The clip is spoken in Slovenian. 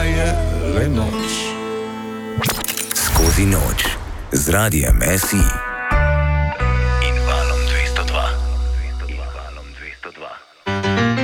je le noč. Skozi noč z radijem SI.